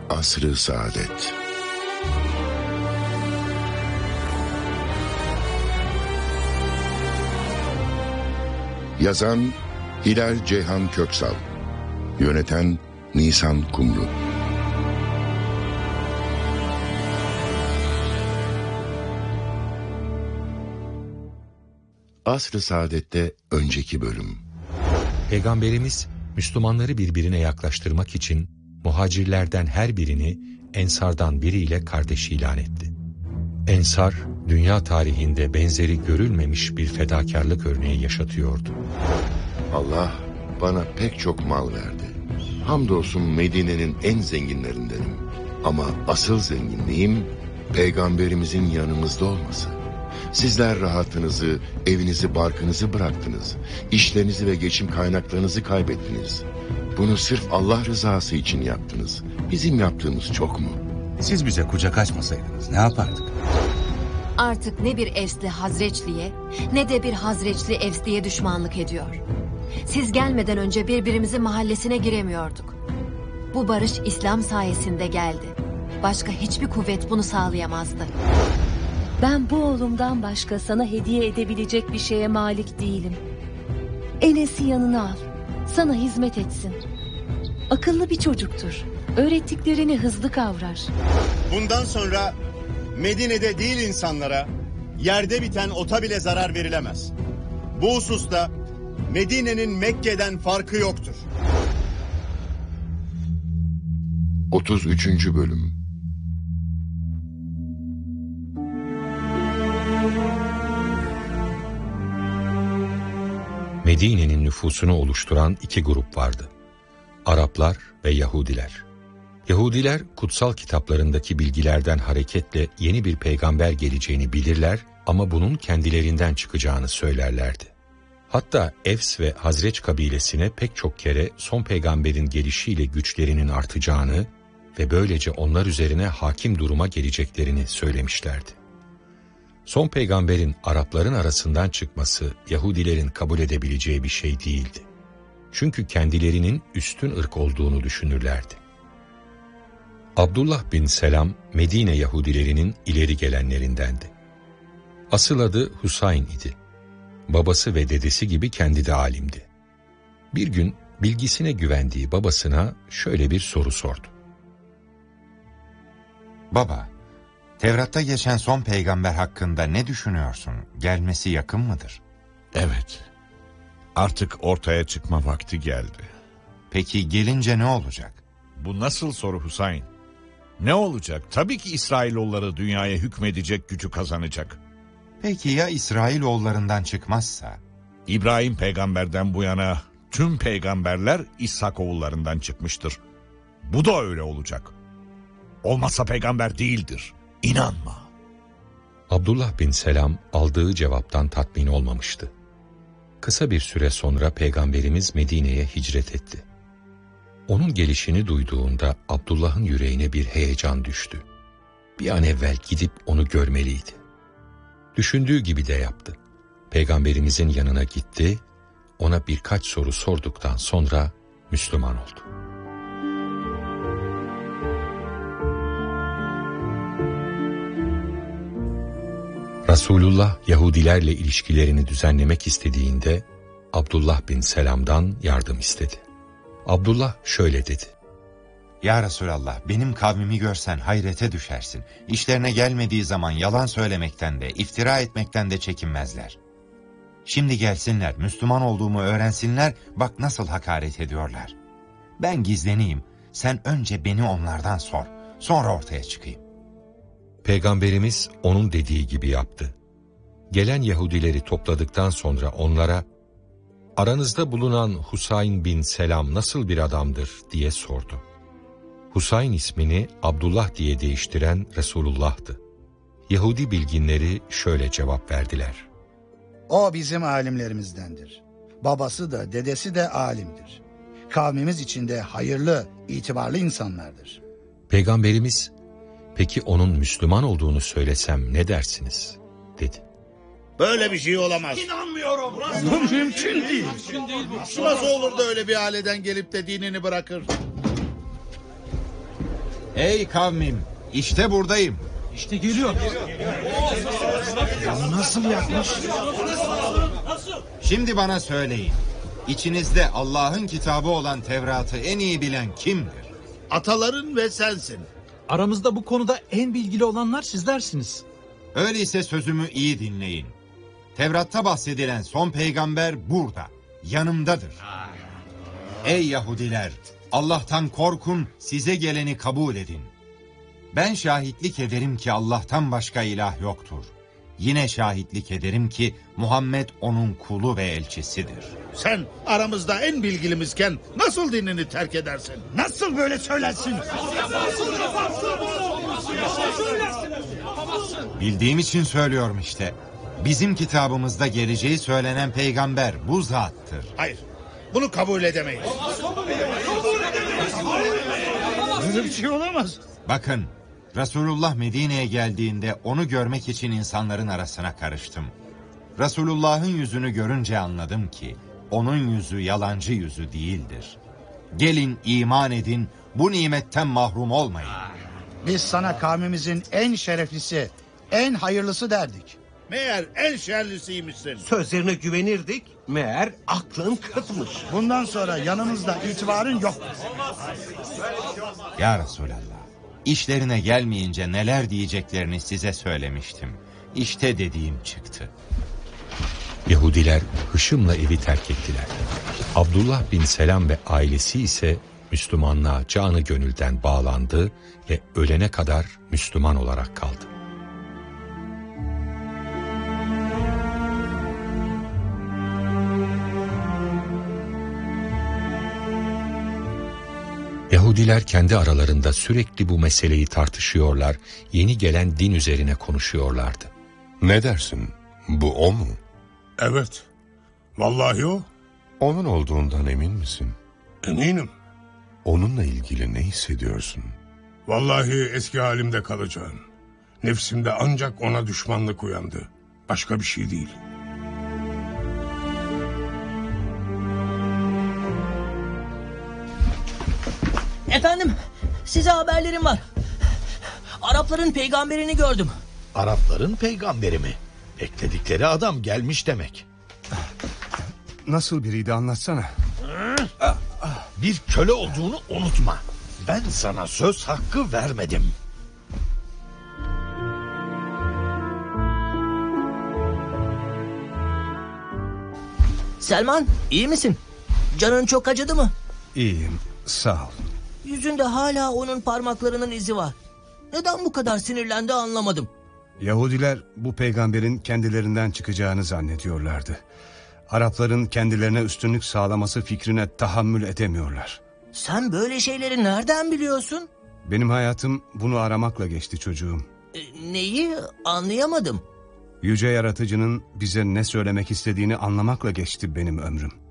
Asr-ı Saadet. Yazan Hilal Ceyhan Köksal. Yöneten Nisan Kumru. Asr-ı Saadet'te önceki bölüm. Peygamberimiz Müslümanları birbirine yaklaştırmak için muhacirlerden her birini Ensardan biriyle kardeş ilan etti. Ensar, dünya tarihinde benzeri görülmemiş bir fedakarlık örneği yaşatıyordu. Allah bana pek çok mal verdi. Hamdolsun Medine'nin en zenginlerindenim. Ama asıl zenginliğim Peygamberimizin yanımızda olması. Sizler rahatınızı, evinizi, barkınızı bıraktınız. İşlerinizi ve geçim kaynaklarınızı kaybettiniz. Bunu sırf Allah rızası için yaptınız. Bizim yaptığımız çok mu? Siz bize kucak açmasaydınız ne yapardık? Artık ne bir Evsli Hazreçli'ye ne de bir Hazreçli Evsli'ye düşmanlık ediyor. Siz gelmeden önce birbirimizin mahallesine giremiyorduk. Bu barış İslam sayesinde geldi. Başka hiçbir kuvvet bunu sağlayamazdı. Ben bu oğlumdan başka sana hediye edebilecek bir şeye malik değilim. Enes'i yanına al. Sana hizmet etsin. Akıllı bir çocuktur. Öğrettiklerini hızlı kavrar. Bundan sonra Medine'de değil insanlara, yerde biten ota bile zarar verilemez. Bu hususta Medine'nin Mekke'den farkı yoktur. 33. Bölüm. Medine'nin nüfusunu oluşturan iki grup vardı. Araplar ve Yahudiler. Yahudiler kutsal kitaplarındaki bilgilerden hareketle yeni bir peygamber geleceğini bilirler ama bunun kendilerinden çıkacağını söylerlerdi. Hatta Evs ve Hazreç kabilesine pek çok kere son peygamberin gelişiyle güçlerinin artacağını ve böylece onlar üzerine hakim duruma geleceklerini söylemişlerdi. Son peygamberin Arapların arasından çıkması Yahudilerin kabul edebileceği bir şey değildi. Çünkü kendilerinin üstün ırk olduğunu düşünürlerdi. Abdullah bin Selam, Medine Yahudilerinin ileri gelenlerindendi. Asıl adı Husayn idi. Babası ve dedesi gibi kendi de alimdi. Bir gün bilgisine güvendiği babasına şöyle bir soru sordu. Baba, Tevrat'ta geçen son peygamber hakkında ne düşünüyorsun? Gelmesi yakın mıdır? Evet. Artık ortaya çıkma vakti geldi. Peki gelince ne olacak? Bu nasıl soru Husayn? Ne olacak? Tabii ki İsrailoğulları dünyaya hükmedecek gücü kazanacak. Peki ya İsrailoğullarından çıkmazsa? İbrahim peygamberden bu yana tüm peygamberler İshak oğullarından çıkmıştır. Bu da öyle olacak. Olmazsa peygamber değildir. İnanma. Abdullah bin Selam aldığı cevaptan tatmin olmamıştı. Kısa bir süre sonra Peygamberimiz Medine'ye hicret etti. Onun gelişini duyduğunda Abdullah'ın yüreğine bir heyecan düştü. Bir an evvel gidip onu görmeliydi. Düşündüğü gibi de yaptı. Peygamberimizin yanına gitti, ona birkaç soru sorduktan sonra Müslüman oldu. Resulullah Yahudilerle ilişkilerini düzenlemek istediğinde Abdullah bin Selam'dan yardım istedi. Abdullah şöyle dedi. Ya Resulallah, benim kavmimi görsen hayrete düşersin. İşlerine gelmediği zaman yalan söylemekten de, iftira etmekten de çekinmezler. Şimdi gelsinler, Müslüman olduğumu öğrensinler, bak nasıl hakaret ediyorlar. Ben gizleneyim, sen önce beni onlardan sor, sonra ortaya çıkayım. Peygamberimiz onun dediği gibi yaptı. Gelen Yahudileri topladıktan sonra onlara, aranızda bulunan Husayn bin Selam nasıl bir adamdır diye sordu. Husayn ismini Abdullah diye değiştiren Resulullah'tı. Yahudi bilginleri şöyle cevap verdiler. O bizim alimlerimizdendir. Babası da dedesi de alimdir. Kavmimiz içinde hayırlı, itibarlı insanlardır. Peygamberimiz, peki onun Müslüman olduğunu söylesem ne dersiniz? Dedi. Böyle bir şey olamaz. İnanmıyorum. Bu mümkün değil. Nasıl olur da öyle bir aileden gelip de dinini bırakır? Ey kavmim, işte buradayım. İşte geliyor. Nasıl yapmış? Şimdi bana söyleyin. İçinizde Allah'ın kitabı olan Tevrat'ı en iyi bilen kimdir? Ataların ve sensin. Aramızda bu konuda en bilgili olanlar sizlersiniz. Öyleyse sözümü iyi dinleyin. Tevrat'ta bahsedilen son peygamber burada, yanımdadır. Ey Yahudiler, Allah'tan korkun, size geleni kabul edin. Ben şahitlik ederim ki Allah'tan başka ilah yoktur. Yine şahitlik ederim ki Muhammed onun kulu ve elçisidir. Sen aramızda en bilgilimizken nasıl dinini terk edersin? Nasıl böyle söylersin? Bildiğim için söylüyorum işte. Bizim kitabımızda geleceği söylenen peygamber bu zattır. Hayır, bunu kabul edemeyiz. Böyle bir şey olamaz. Bakın, Resulullah Medine'ye geldiğinde onu görmek için insanların arasına karıştım. Resulullah'ın yüzünü görünce anladım ki onun yüzü yalancı yüzü değildir. Gelin iman edin, bu nimetten mahrum olmayın. Biz sana kavmimizin en şereflisi, en hayırlısı derdik. Meğer en şerlisiymişsin. Sözlerine güvenirdik, meğer aklın kıtmış. Bundan sonra yanımızda itibarın yok. Ya Resulallah, işlerine gelmeyince neler diyeceklerini size söylemiştim. İşte dediğim çıktı. Yahudiler hışımla evi terk ettiler. Abdullah bin Selam ve ailesi ise Müslümanlığa canı gönülden bağlandı ve ölene kadar Müslüman olarak kaldı. Yahudiler kendi aralarında sürekli bu meseleyi tartışıyorlar, yeni gelen din üzerine konuşuyorlardı. Ne dersin? Bu o mu? Evet. Vallahi o. Onun olduğundan emin misin? Eminim. Onunla ilgili ne hissediyorsun? Vallahi eski halimde kalacağım. Nefsimde ancak ona düşmanlık uyandı. Başka bir şey değil. Efendim, size haberlerim var. Arapların peygamberini gördüm. Arapların peygamberi mi? Bekledikleri adam gelmiş demek. Nasıl biriydi anlatsana. Bir köle olduğunu unutma. Ben sana söz hakkı vermedim. Selman, iyi misin? Canın çok acıdı mı? İyiyim, sağ ol. Yüzünde hala onun parmaklarının izi var. Neden bu kadar sinirlendi anlamadım. Yahudiler bu peygamberin kendilerinden çıkacağını zannediyorlardı. Arapların kendilerine üstünlük sağlaması fikrine tahammül edemiyorlar. Sen böyle şeyleri nereden biliyorsun? Benim hayatım bunu aramakla geçti çocuğum. Neyi? Anlayamadım. Yüce Yaratıcı'nın bize ne söylemek istediğini anlamakla geçti benim ömrüm.